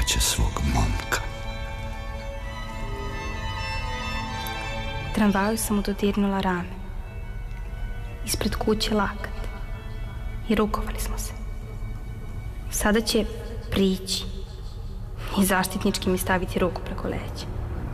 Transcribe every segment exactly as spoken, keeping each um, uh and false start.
naće svog momka. Tramvaju sam mu dodirnula rame. Ispred kuće lakat. I rukovali smo se. Sada će prići i zaštitnički mi staviti ruku preko leđa.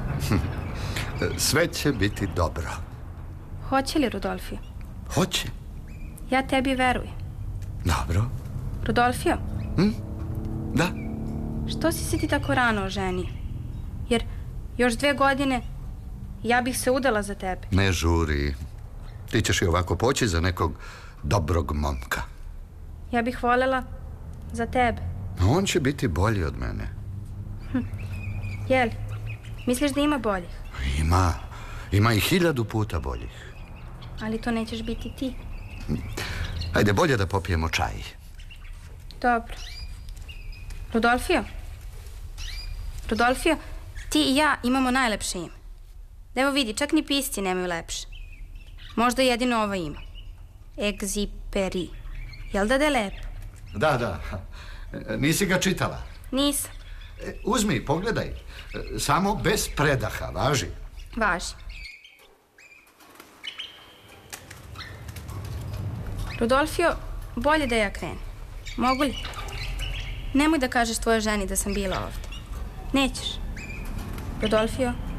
Sve će biti dobro. Hoće li, Rudolfio? Hoće. Ja tebi verujem. Dobro. Rudolfio? Hm? Da. Što si se ti tako rano oženio? Jer još dve godine ja bih se udala za tebe. Ne žuri. Ti ćeš i ovako poći za nekog dobrog momka. Ja bih voljela za tebe. On će biti bolji od mene. Hm. Jel? Misliš da ima boljih? Ima. Ima i hiljadu puta boljih. Ali to nećeš biti ti. Ajde, bolje da popijemo čaj. Dobro. Rudolfio? Rudolfio, ti i ja imamo najlepše ime. Evo vidi, čak ni pisci nemaju lepše. Možda jedino ovo ima. Egziperi. Jel da da je lepo? Da, da. Nisi ga čitala? Nisam. Uzmi, pogledaj. Samo bez predaha, važi. Važi. Rudolfio, bolje da ja krenem. Mogu li? Nemoj da kažeš tvojoj ženi da sam bila ovde. Nećeš. Rudolfio?